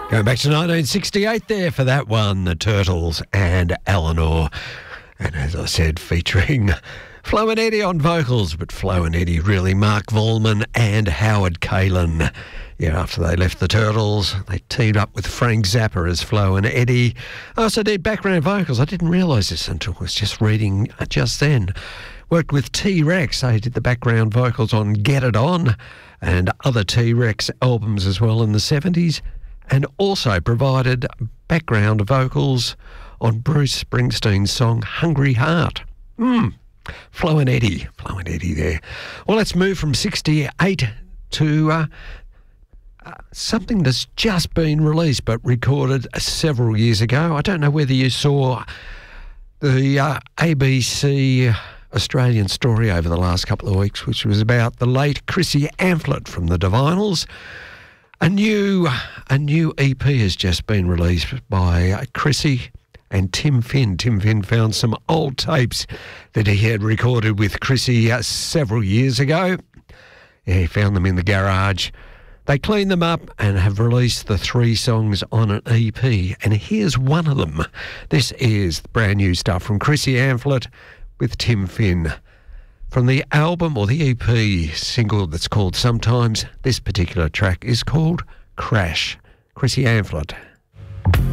Going back to 1968 there for that one, the Turtles and Eleanor. And as I said, featuring Flo and Eddie on vocals, but Flo and Eddie really, Mark Volman and Howard Kalin. Yeah, after they left the Turtles, they teamed up with Frank Zappa as Flo and Eddie. I also did background vocals. I didn't realise this until I was just reading just then. Worked with T-Rex. They did the background vocals on Get It On and other T-Rex albums as well in the 70s. And also provided background vocals on Bruce Springsteen's song Hungry Heart. Flo and Eddie there. Well, let's move from 68 to something that's just been released but recorded several years ago. I don't know whether you saw the ABC Australian story over the last couple of weeks, which was about the late Chrissy Amphlett from the Divinals. A new EP has just been released by Chrissy and Tim Finn. Tim Finn found some old tapes that he had recorded with Chrissy several years ago. Yeah, he found them in the garage. They cleaned them up and have released the 3 songs on an EP. And here's one of them. This is brand new stuff from Chrissy Amphlett with Tim Finn. From the album or the EP single that's called Sometimes, this particular track is called Crash. Chrissy Amphlett.